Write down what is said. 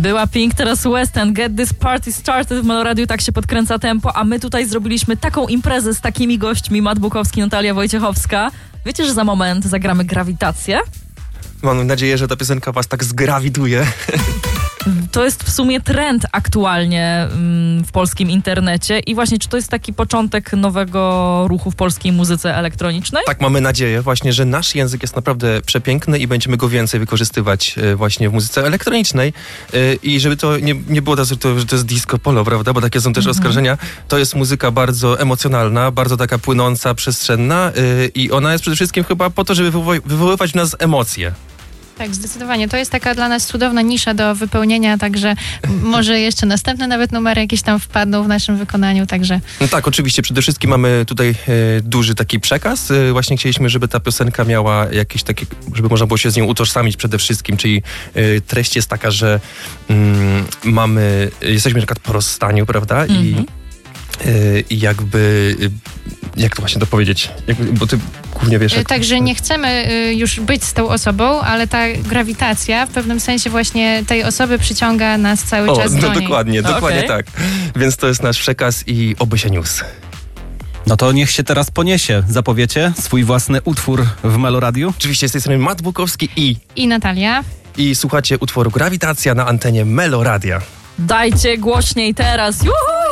Była Pink, teraz West End, Get This Party Started w Meloradiu, tak się podkręca tempo, a my tutaj zrobiliśmy taką imprezę z takimi gośćmi, Matt Bukowski, Natalia Wojciechowska. Wiecie, że za moment zagramy Grawitację? Mam nadzieję, że ta piosenka was tak zgrawiduje. To jest w sumie trend aktualnie w polskim internecie i właśnie, czy to jest taki początek nowego ruchu w polskiej muzyce elektronicznej? Tak, mamy nadzieję właśnie, że nasz język jest naprawdę przepiękny i będziemy go więcej wykorzystywać właśnie w muzyce elektronicznej i żeby to nie było tak, że to jest disco polo, prawda, bo takie są też oskarżenia. To jest muzyka bardzo emocjonalna, bardzo taka płynąca, przestrzenna i ona jest przede wszystkim chyba po to, żeby wywoływać w nas emocje. Tak, zdecydowanie. To jest taka dla nas cudowna nisza do wypełnienia, także może jeszcze następne nawet numery jakieś tam wpadną w naszym wykonaniu, także... No tak, oczywiście. Przede wszystkim mamy tutaj duży taki przekaz. Właśnie chcieliśmy, żeby ta piosenka miała jakieś takie, żeby można było się z nią utożsamić przede wszystkim, czyli treść jest taka, że jesteśmy na przykład po rozstaniu, prawda? I jakby... Jak to właśnie to powiedzieć? Bo ty głównie wiesz... Także nie chcemy już być z tą osobą, ale ta grawitacja w pewnym sensie właśnie tej osoby przyciąga nas cały czas do niej. Dokładnie tak. Więc to jest nasz przekaz i oby się niósł. No to niech się teraz poniesie. Zapowiecie swój własny utwór w Meloradiu? Oczywiście z tej strony Matt Bukowski i Natalia. I słuchacie utworu Grawitacja na antenie Meloradia. Dajcie głośniej teraz. Juhu!